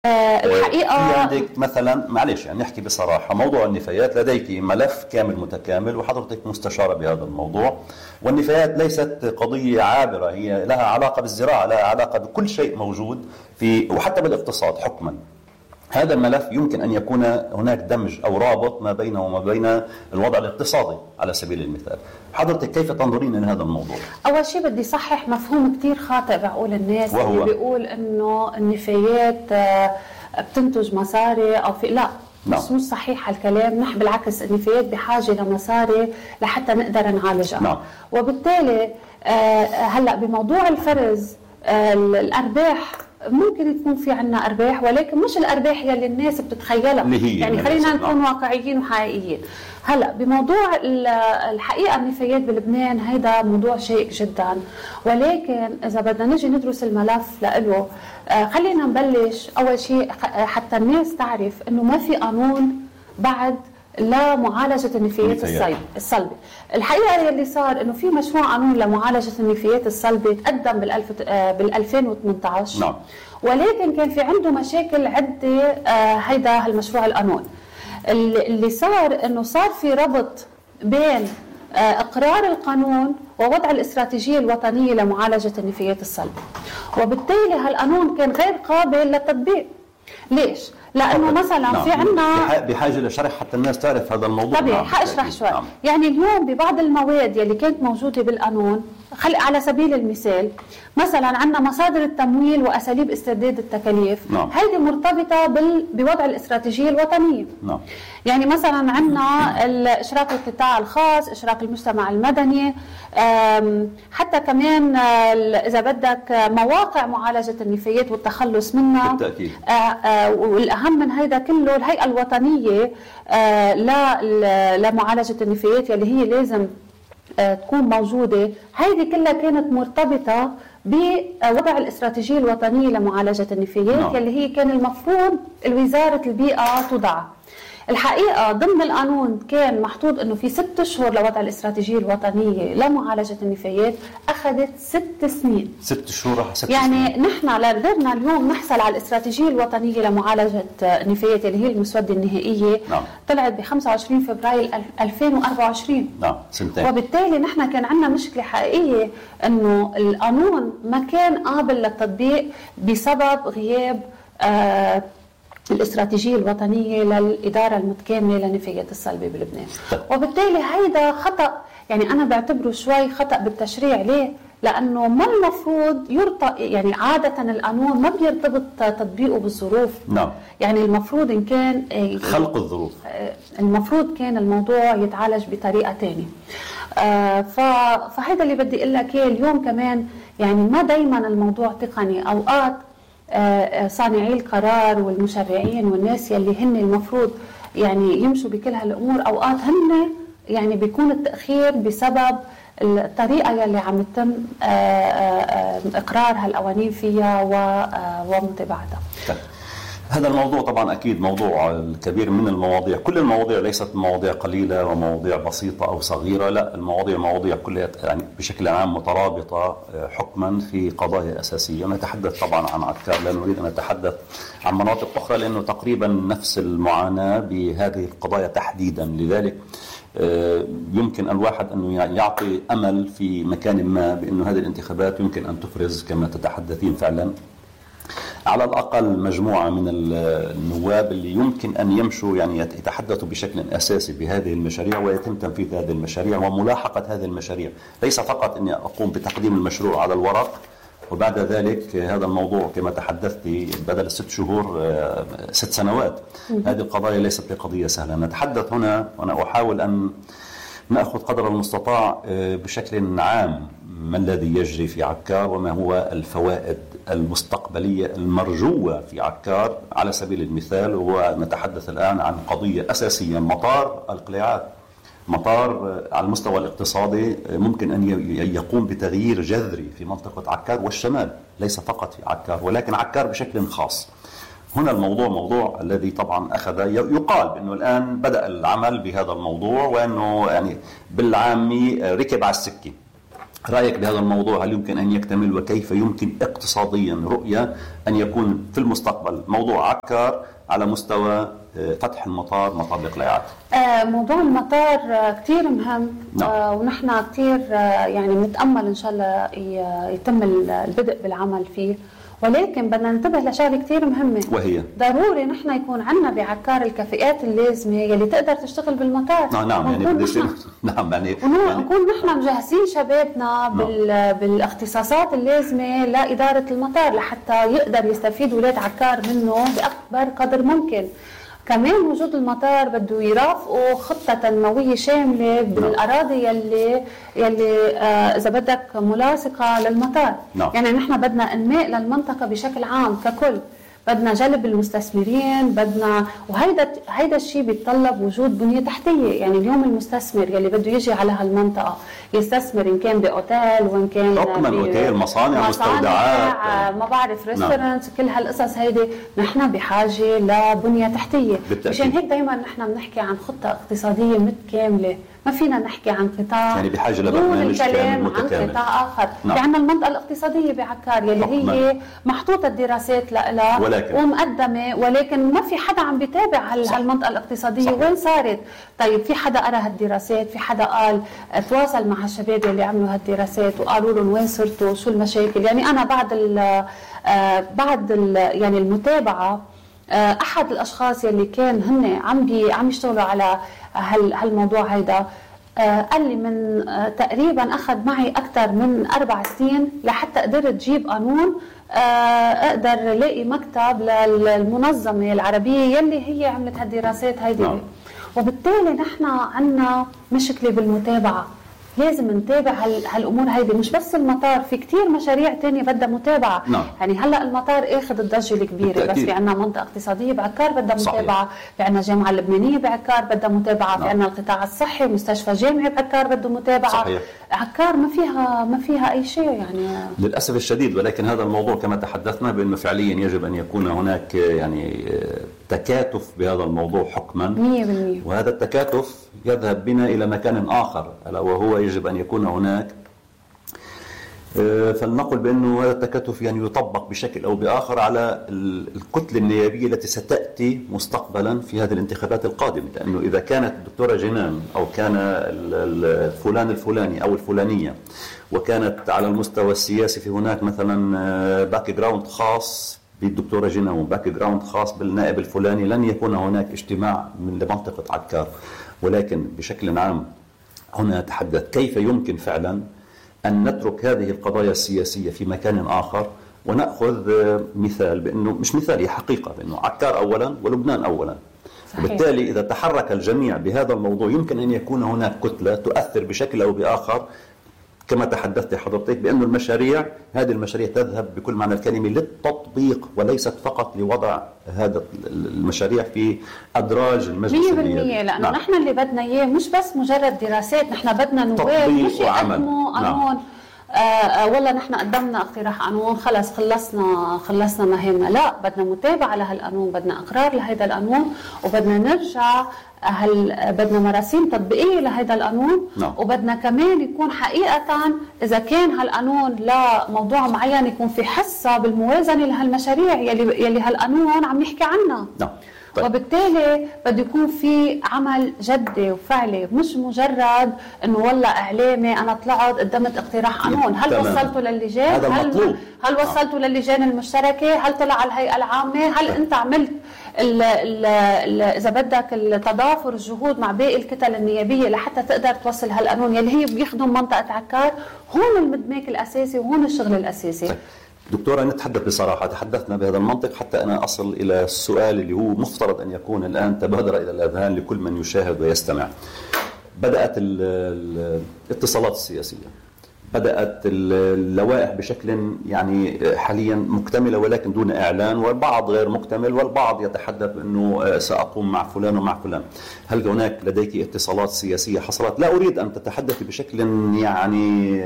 الحقيقة في عندك مثلا، معلش يعني نحكي بصراحة، موضوع النفايات لديك ملف كامل متكامل وحضرتك مستشارة بهذا الموضوع، والنفايات ليست قضية عابرة، هي لها علاقة بالزراعة، لها علاقة بكل شيء موجود وحتى بالاقتصاد حكما. هذا الملف يمكن أن يكون هناك دمج أو رابط ما بينه وما بين الوضع الاقتصادي على سبيل المثال. حضرتك كيف تنظرين لهذا الموضوع؟ أول شيء بدي صحح مفهوم كتير خاطئ بعقول الناس اللي بيقول إنه النفايات بتنتج مصاري أو لا. بس مش صحيح الكلام. نحن بالعكس النفايات بحاجة لمصاري لحتى نقدر نعالجها. وبالتالي هلأ بموضوع الفرز الأرباح ممكن يكون في عنا أرباح، ولكن مش الأرباح يلي الناس بتتخيلها. يعني خلينا نكون واقعيين وحقيقيين. هلأ بموضوع الحقيقة النفايات بلبنان هيدا موضوع شيق جدا، ولكن إذا بدنا نجي ندرس الملف لإله خلينا نبلش أول شيء حتى الناس تعرف إنه ما في قانون بعد لمعالجة النفايات الصلبة. الحقيقة اللي صار إنه في مشروع قانون لمعالجة النفايات الصلبة تقدم بال 2018. نعم. ولكن كان في عنده مشاكل عدة. هيدا المشروع القانون اللي صار إنه صار في ربط بين إقرار القانون ووضع الاستراتيجية الوطنية لمعالجة النفايات الصلبة، وبالتالي هالقانون كان غير قابل للتطبيق. ليش؟ لأنه مثلا في عنا بحاجة لشرح حتى الناس تعرف هذا الموضوع. طبيعي حأشرح شوي. يعني اليوم ببعض المواد يلي كانت موجودة بالقانون، على سبيل المثال مثلا عنا مصادر التمويل وأساليب استرداد التكاليف. هذه مرتبطة بوضع الاستراتيجية الوطنية. يعني مثلا عنا الإشراك القطاع الخاص، إشراك المجتمع المدني، حتى كمان إذا بدك مواقع معالجة النفايات والتخلص منها بالتأكيد. والأهم من هذا كله الهيئة الوطنية لمعالجة النفايات اللي هي لازم تكون موجودة. هذه كلها كانت مرتبطة بوضع الاستراتيجية الوطنية لمعالجة النفايات اللي هي كان المفروض وزارة البيئة تضع. الحقيقة ضمن القانون كان محطوط أنه في 6 أشهر لوضع الاستراتيجية الوطنية لمعالجة النفايات، أخذت 6 سنين. 6 شهور يعني نحن قدرنا اليوم نحصل على الاستراتيجية الوطنية لمعالجة النفايات اللي هي المسودة النهائية. طلعت ب 25 فبراير 2024. سنتين. وبالتالي نحن كان عندنا مشكلة حقيقية أنه القانون ما كان قابل للتطبيق بسبب غياب الاستراتيجية الوطنية للإدارة المتكاملة لنفايات الصلبة بلبنان. وبالتالي هيدا خطأ، يعني أنا بعتبره شوي خطأ بالتشريع. ليه؟ لأنه ما المفروض يعني عادة القانون ما بيرتبط تطبيقه بالظروف. يعني المفروض إن كان خلق الظروف، المفروض كان الموضوع يتعالج بطريقة تانية. فهذا اللي بدي أقول لك اليوم كمان. يعني ما دايما الموضوع تقني. أوقات صانعي القرار والمشرعين والناس يلي هن المفروض يعني يمشوا بكل هالأمور، أوقات هن يعني بيكون التأخير بسبب الطريقة يلي عم يتم إقرار هالقوانين فيها ومتابعتها. هذا الموضوع طبعا أكيد موضوع كبير من المواضيع. كل المواضيع ليست مواضيع قليلة ومواضيع بسيطة أو صغيرة، لا، المواضيع مواضيع كلها يعني بشكل عام مترابطة حكما في قضايا أساسية. نتحدث طبعا عن عكار، لا نريد أن نتحدث عن مناطق أخرى لأنه تقريبا نفس المعاناة بهذه القضايا تحديدا. لذلك يمكن الواحد أنه يعطي أمل في مكان ما بأنه هذه الانتخابات يمكن أن تفرز كما تتحدثين فعلا على الأقل مجموعة من النواب اللي يمكن أن يمشوا يعني يتحدثوا بشكل أساسي بهذه المشاريع ويتم تنفيذ هذه المشاريع وملاحقة هذه المشاريع. ليس فقط أني أقوم بتقديم المشروع على الورق وبعد ذلك هذا الموضوع كما تحدثت بدل 6 شهور 6 سنوات. هذه القضايا ليست بقضية سهلة. نتحدث هنا وأنا أحاول أن نأخذ قدر المستطاع بشكل عام ما الذي يجري في عكار وما هو الفوائد المستقبلية المرجوة في عكار. على سبيل المثال ونتحدث الآن عن قضية أساسية، مطار القلاعات. مطار على المستوى الاقتصادي ممكن أن يقوم بتغيير جذري في منطقة عكار والشمال، ليس فقط في عكار ولكن عكار بشكل خاص. هنا الموضوع موضوع الذي طبعا يقال بأنه الآن بدأ العمل بهذا الموضوع وأنه يعني بالعامي ركب على السكة. رأيك بهذا الموضوع؟ هل يمكن أن يكتمل؟ وكيف يمكن اقتصاديا رؤية أن يكون في المستقبل موضوع عكار على مستوى فتح المطار، مطار بقلايعات؟ موضوع المطار كتير مهم. ونحن كتير يعني نتأمل إن شاء الله يتم البدء بالعمل فيه، ولكن بدنا ننتبه لشغله كثير مهمه، وهي ضروري نحن يكون عندنا بعكار الكفاءات اللازمه يلي تقدر تشتغل بالمطار. نعم يعني نكون نحن مجهزين شبابنا بالاختصاصات اللازمه لاداره المطار لحتى يقدر يستفيد ولاد عكار منه باكبر قدر ممكن. كمان وجود المطار بده يرافقه خطة تنموية شاملة بالأراضي يلي إذا بدك ملاصقة للمطار. يعني نحن بدنا إنماء للمنطقة بشكل عام ككل، بدنا جلب المستثمرين، بدنا وهيدا الشيء بيتطلب وجود بنية تحتية. يعني اليوم المستثمر يلي بده يجي على هالمنطقة يستثمر إن كان بأوتيل وإن كان أوتيل، مصانع، مستودعات، ما بعرف ريستورانت، كل هالقصص هيدي نحن بحاجة لبنية تحتية. مشان هيك دايما نحن بنحكي عن خطة اقتصادية متكاملة، ما فينا نحكي عن قطاع يعني بحاجة لبرنامج كامل متكامل عن قطاع آخر. في عندنا المنطقة الاقتصادية بعكار يلي هي محطوطة الدراسات لها ومقدمة، ولكن ما في حدا عم بيتابع هالمنطقة الاقتصادية وين صارت. طيب في حدا قرأ هالدراسات؟ في حدا قال تواصل مع الشباب اللي عملوا هالدراسات وقالوا لهم وين صرتوا شو المشاكل؟ يعني أنا بعد يعني المتابعة أحد الأشخاص يلي كان هن عم يشتغلوا على هالموضوع هيدا قال لي من تقريبا أخذ معي أكثر من 4 سنين لحتى قدرت جيب قانون أقدر لاقي مكتب للمنظمة العربية يلي هي عملت هالدراسات هيدي. وبالتالي نحن عنا مشكلة بالمتابعة، لازم نتابع هالامور هيدي. مش بس المطار، في كتير مشاريع تانية بدها متابعه. يعني هلا المطار اخذ الضجه الكبيره، بس في عنا منطقه اقتصاديه بعكار بدها متابعه، في عنا جامعه اللبنانيه بعكار بدها متابعه، في عنا القطاع الصحي، مستشفى جامعي بعكار بده متابعه. صحيح. عكار ما فيها اي شيء يعني للاسف الشديد. ولكن هذا الموضوع كما تحدثنا بانه فعليا يجب ان يكون هناك يعني تكاتف بهذا الموضوع حكما 100%. وهذا التكاتف يذهب بنا إلى مكان آخر، ألا وهو يجب أن يكون هناك فلنقل بأنه هذا التكاتف يعني يطبق بشكل أو بآخر على الكتلة النيابية التي ستأتي مستقبلا في هذه الانتخابات القادمة. لأنه إذا كانت الدكتورة جنان أو كان الفلان الفلاني أو الفلانية وكانت على المستوى السياسي في هناك مثلا باك جراوند خاص بالدكتورة جنان وباك جراوند خاص بالنائب الفلاني، لن يكون هناك اجتماع من لمنطقة عكار. ولكن بشكل عام هنا نتحدث كيف يمكن فعلا أن نترك هذه القضايا السياسية في مكان آخر ونأخذ مثال، بأنه مش مثال، هي حقيقة، بأنه عكار أولا ولبنان أولا. صحيح. وبالتالي إذا تحرك الجميع بهذا الموضوع يمكن أن يكون هناك كتلة تؤثر بشكل أو بآخر، كما تحدثت حضرتك بأن هذه المشاريع تذهب بكل معنى الكلمة للتطبيق وليست فقط لوضع هذا المشاريع في أدراج المجلس 100%. لأنه نحن اللي بدنا إياه مش بس مجرد دراسات، نحن بدنا نواب مش يقدموا قانون والله نحن قدمنا اقتراح قانون خلص خلصنا مهمنا. لا، بدنا متابعة لهالقانون، بدنا اقرار لهذا القانون، وبدنا نرجع بدنا مراسيم تطبيقية لهذا القانون. وبدنا كمان يكون حقيقة إذا كان هالقانون لموضوع معين يكون في حصة بالموازنة لهالمشاريع يلي هالقانون عم يحكي عنها. طيب. وبالتالي بده يكون في عمل جدي وفعلي، مش مجرد انه والله اعلامي انا طلعت قدمت اقتراح قانون. هل وصلته للجان؟ هل وصلته للجان المشتركه؟ هل طلع على الهيئه العامه؟ هل انت عملت اذا بدك التضافر الجهود مع باقي الكتل النيابيه لحتى تقدر توصل هالقانون يلي هي بيخدم منطقه عكار؟ هون المدماج الاساسي وهون الشغل الاساسي. طيب. دكتورة، نتحدث بصراحة، تحدثنا بهذا المنطق حتى أنا أصل إلى السؤال اللي هو مفترض أن يكون الآن تبادر إلى الأذهان لكل من يشاهد ويستمع. بدأت الاتصالات السياسية، بدأت اللوائح بشكل يعني حاليا مكتملة ولكن دون إعلان، والبعض غير مكتمل، والبعض يتحدث أنه سأقوم مع فلان ومع فلان. هل هناك لديك اتصالات سياسية حصلت؟ لا أريد أن تتحدثي بشكل يعني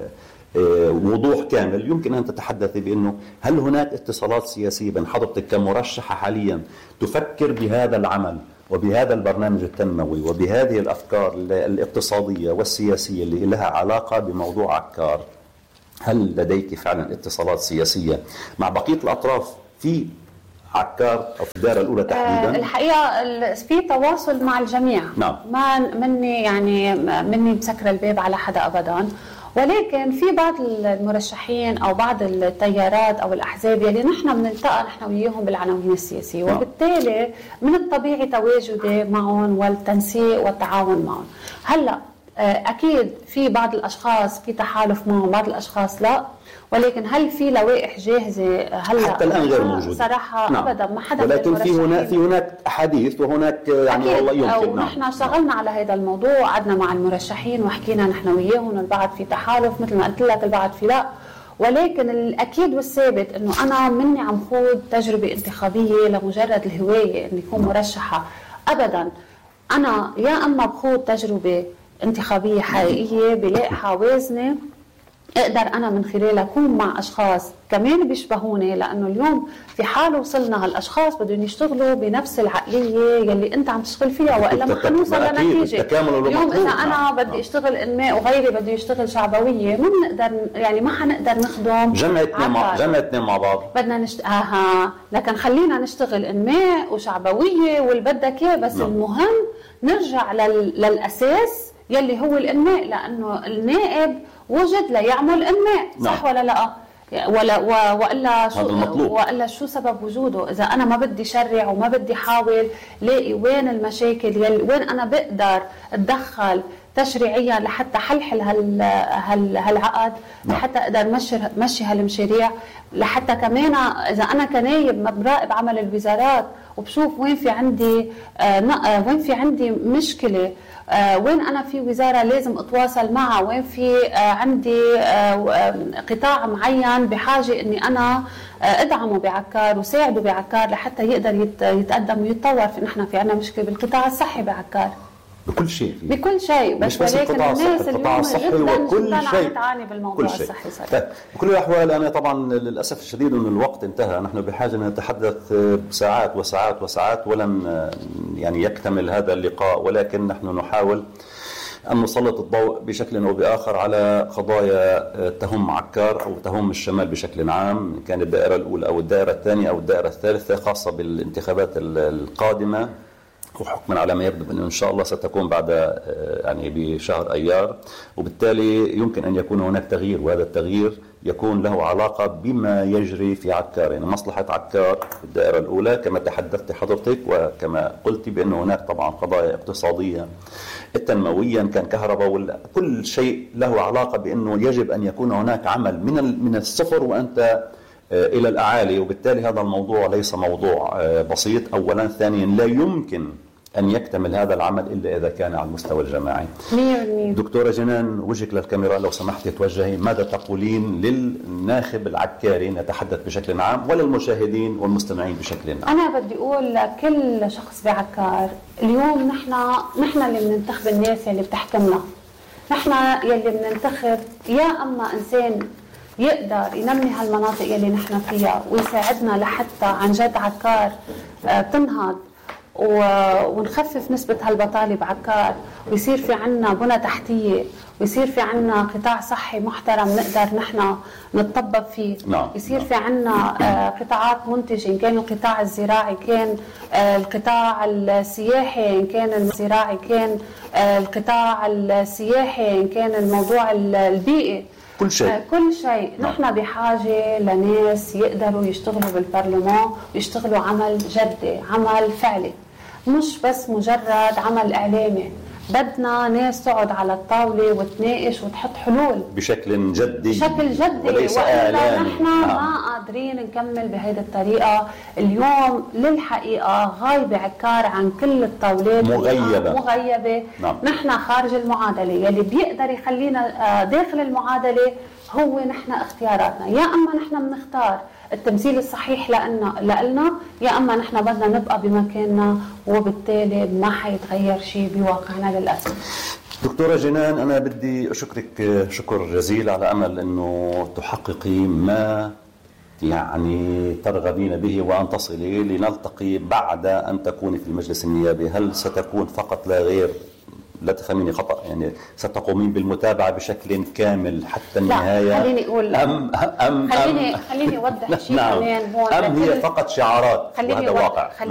وضوح كامل، يمكن أن تتحدثي بأنه هل هناك اتصالات سياسية بين حضرتك كمرشحة حاليا تفكر بهذا العمل وبهذا البرنامج التنموي وبهذه الأفكار الاقتصادية والسياسية اللي لها علاقة بموضوع عكار، هل لديك فعلا اتصالات سياسية مع بقية الأطراف في عكار أو في الدائرة الأولى تحديدا؟ الحقيقة في تواصل مع الجميع. نعم. ما مني مسكر الباب على حدا أبدا، ولكن في بعض المرشحين أو بعض التيارات أو الأحزاب يلي نحن بنلتقى نحن وياهم بالعناوين السياسية، وبالتالي من الطبيعي تواجدي معهم والتنسيق والتعاون معهم. هلأ أكيد في بعض الأشخاص في تحالف معهم، بعض الأشخاص لا، ولكن هل في لوائح جاهزة هلا؟ حتى الآن غير موجودة صراحة. نعم. أبدا ما حدا، ولكن في هناك أحاديث وهناك يعني والله يمكن. نحن اشتغلنا على هذا الموضوع، قعدنا مع المرشحين وحكينا نحن وياهم، البعض في تحالف مثل ما قلت لك، البعض في لا، ولكن الأكيد والثابت إنه أنا مني عم خوض تجربة انتخابية لمجرد الهواية إني أكون مرشحة. أبدا، أنا يا أما بخوض تجربة انتخابية حقيقية بلائحة وازنة اقدر انا من خلالها اكون مع اشخاص كمان بيشبهوني، لانه اليوم في حال وصلنا هالاشخاص بدهم يشتغلوا بنفس العقليه يلي انت عم تشتغل فيها، والا ما حنوصل لنتيجه. اليوم اذا انا بدي اشتغل انماء وغيري بده يشتغل شعبويه، ما بنقدر يعني ما حنقدر نخدم جمع اثنين مع بعض. بدنا لكن خلينا نشتغل انماء وشعبويه واللي بدك اياه، بس المهم نرجع للاساس يلي هو الانماء، لانه النائب وجد ليعمل انماء، صح ولا لا؟ والا شو سبب وجوده؟ اذا انا ما بدي شرع وما بدي حاول لاقي وين المشاكل وين انا بقدر اتدخل تشريعيا لحتى حلحل هالعقد، لحتى اقدر مشي هالمشاريع، لحتى كمان اذا انا كنايب براقب عمل الوزارات وبشوف وين في عندي مشكله، وين أنا في وزارة لازم أتواصل معها، وين في عندي قطاع معين بحاجة أني أنا أدعمه بعكار وساعده بعكار لحتى يقدر يتقدم ويتطور. نحن في عنا مشكلة بالقطاع الصحي بعكار بكل شيء بس ولكن الناس اليوم جدا تعاني بالموضوع الصحي. بكل الأحوال أنا طبعا للأسف الشديد أن الوقت انتهى، نحن بحاجة أن نتحدث ساعات وساعات وساعات ولن يعني يكتمل هذا اللقاء، ولكن نحن نحاول أن نسلط الضوء بشكل أو بآخر على قضايا تهم عكار أو تهم الشمال بشكل عام، كان الدائرة الأولى أو الدائرة الثانية أو الدائرة الثالثة، خاصة بالانتخابات القادمة، وحكما على ما يبدو أنه إن شاء الله ستكون بعد يعني بشهر أيار، وبالتالي يمكن أن يكون هناك تغيير، وهذا التغيير يكون له علاقة بما يجري في عكار، يعني مصلحة عكار في الدائرة الأولى كما تحدثت حضرتك، وكما قلت بأن هناك طبعا قضايا اقتصادية التنمويا كان كهرباء، كل شيء له علاقة بأنه يجب أن يكون هناك عمل من الصفر وأنت إلى الأعالي، وبالتالي هذا الموضوع ليس موضوع بسيط أولا. ثانيا لا يمكن أن يكتمل هذا العمل إلا إذا كان على المستوى الجماعي. دكتورة جنان، وجهك للكاميرا لو سمحتي توجهي، ماذا تقولين للناخب العكاري نتحدث بشكل عام وللمشاهدين والمستمعين بشكل عام؟ أنا بدي أقول لكل شخص بعكار اليوم نحن اللي بننتخب الناس اللي بتحكمنا، نحن يلي بننتخب يا أما إنسان يقدر ينمي هالمناطق يلي نحن فيها ويساعدنا لحتى عن جد عكار تنهض ونخفف نسبة هالبطالة بعكار، ويصير في عنا بنى تحتية، ويصير في عنا قطاع صحي محترم نقدر نحن نتطبب فيه. يصير في عنا قطاعات منتجة، إن كان القطاع الزراعي، كان القطاع السياحي، إن كان الزراعي، كان القطاع السياحي، إن كان الموضوع البيئي، كل شيء. نحن بحاجة لناس يقدروا يشتغلوا بالبرلمان ويشتغلوا عمل جدي، عمل فعلي، مش بس مجرد عمل إعلامي. بدنا ناس تقعد على الطاولة وتناقش وتحط حلول بشكل جدي وليس إعلامي. نحن ما قادرين نكمل بهيدي الطريقة. اليوم للحقيقة غايبة عكار عن كل الطاولات، مغيبة. نحن خارج المعادلة، يلي بيقدر يخلينا داخل المعادلة هو نحن اختياراتنا، يا أما نحن بنختار التمثيل الصحيح لنا، يا أما نحن بدنا نبقى بمكاننا، وبالتالي ما حيتغير شيء بواقعنا للأسف. دكتورة جنان، أنا بدي أشكرك شكر جزيل على أمل أنه تحققي ما يعني ترغبين به وأن تصلي لنلتقي بعد أن تكوني في المجلس النيابي؟ هل ستكون فقط لا غير، لا تفهميني خطأ، يعني ستقومين بالمتابعة بشكل كامل حتى النهاية؟ لا، خليني أقول خليني أوضح شيء كمان هون. أم هي فقط شعارات وهذا واقع؟